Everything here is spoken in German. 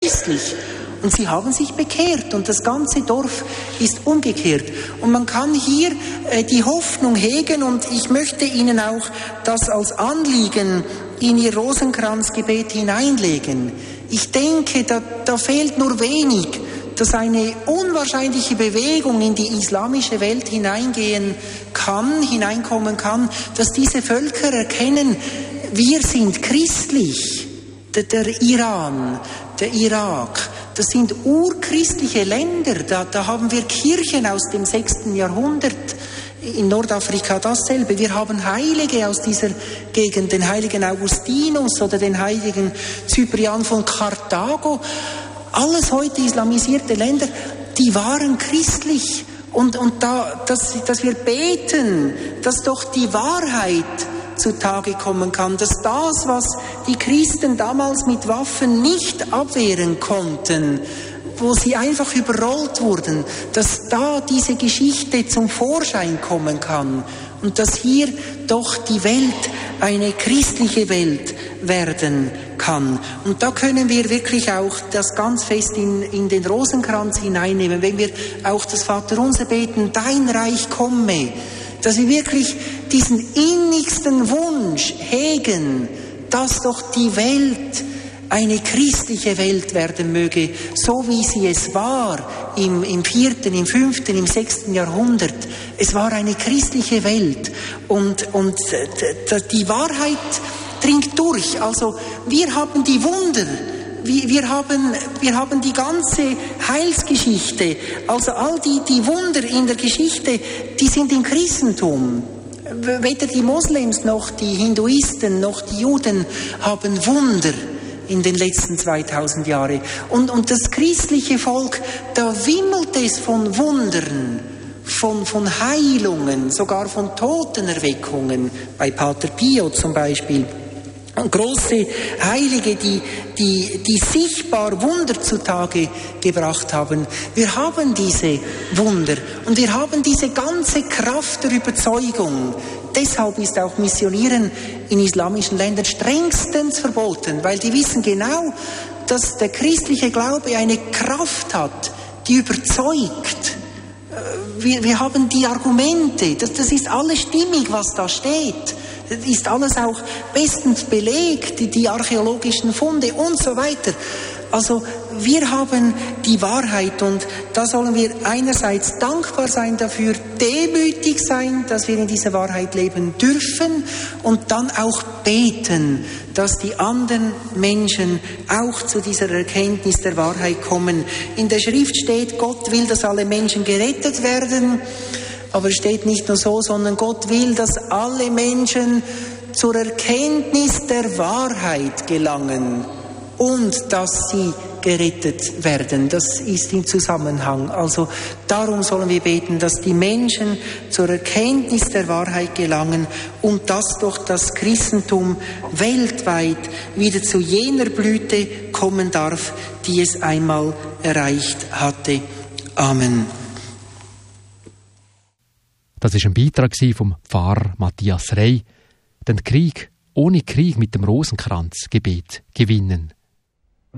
christlich. Und sie haben sich bekehrt und das ganze Dorf ist umgekehrt. Und man kann hier die Hoffnung hegen und ich möchte Ihnen auch das als Anliegen in Ihr Rosenkranzgebet hineinlegen. Ich denke, da fehlt nur wenig, dass eine unwahrscheinliche Bewegung in die islamische Welt hineinkommen kann, dass diese Völker erkennen, wir sind christlich. Der Iran, der Irak, das sind urchristliche Länder. Da haben wir Kirchen aus dem 6. Jahrhundert. In Nordafrika dasselbe. Wir haben Heilige aus dieser Gegend, den heiligen Augustinus oder den heiligen Cyprian von Karthago. Alles heute islamisierte Länder, die waren christlich. Und dass wir beten, dass doch die Wahrheit zutage kommen kann, dass das, was die Christen damals mit Waffen nicht abwehren konnten, wo sie einfach überrollt wurden, dass da diese Geschichte zum Vorschein kommen kann und dass hier doch die Welt eine christliche Welt werden kann. Und da können wir wirklich auch das ganz fest in den Rosenkranz hineinnehmen, wenn wir auch das Vaterunser beten, dein Reich komme, dass wir wirklich diesen innigsten Wunsch hegen, dass doch die Welt eine christliche Welt werden möge, so wie sie es war im 4., im 5., im 6. Jahrhundert. Es war eine christliche Welt und die Wahrheit dringt durch. Also wir haben die Wunder, wir haben die ganze Heilsgeschichte, also all die Wunder in der Geschichte, die sind im Christentum. Weder die Moslems noch die Hinduisten noch die Juden haben Wunder in den letzten 2000 Jahren. Und das christliche Volk, da wimmelt es von Wundern, von Heilungen, sogar von Totenerweckungen, bei Pater Pio zum Beispiel. Und große Heilige, die sichtbar Wunder zutage gebracht haben. Wir haben diese Wunder und wir haben diese ganze Kraft der Überzeugung. Deshalb ist auch Missionieren in islamischen Ländern strengstens verboten, weil die wissen genau, dass der christliche Glaube eine Kraft hat, die überzeugt. Wir haben die Argumente, das ist alles stimmig, was da steht. Das ist alles auch bestens belegt, die archäologischen Funde und so weiter. Also wir haben die Wahrheit und da sollen wir einerseits dankbar sein dafür, demütig sein, dass wir in dieser Wahrheit leben dürfen und dann auch beten, dass die anderen Menschen auch zu dieser Erkenntnis der Wahrheit kommen. In der Schrift steht, Gott will, dass alle Menschen gerettet werden. Aber es steht nicht nur so, sondern Gott will, dass alle Menschen zur Erkenntnis der Wahrheit gelangen und dass sie gerettet werden. Das ist im Zusammenhang. Also darum sollen wir beten, dass die Menschen zur Erkenntnis der Wahrheit gelangen und dass doch das Christentum weltweit wieder zu jener Blüte kommen darf, die es einmal erreicht hatte. Amen. Das war ein Beitrag vom Pfarrer Matthias Rey. Den Krieg ohne Krieg mit dem Rosenkranzgebet gewinnen.